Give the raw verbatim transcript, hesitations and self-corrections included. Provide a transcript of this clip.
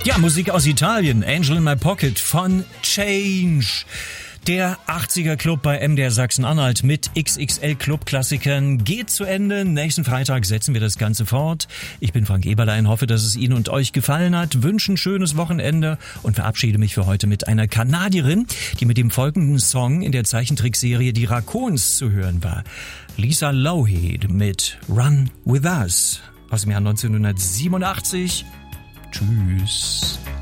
Ja, Musik aus Italien, Angel in My Pocket von Change. Der achtziger Club bei M D R Sachsen-Anhalt mit X X L-Club-Klassikern geht zu Ende. Nächsten Freitag setzen wir das Ganze fort. Ich bin Frank Eberlein, hoffe, dass es Ihnen und euch gefallen hat, wünsche ein schönes Wochenende und verabschiede mich für heute mit einer Kanadierin, die mit dem folgenden Song in der Zeichentrickserie Die Raccoons zu hören war. Lisa Lougheed mit Run With Us aus dem Jahr neunzehnhundertsiebenundachtzig. Tschüss.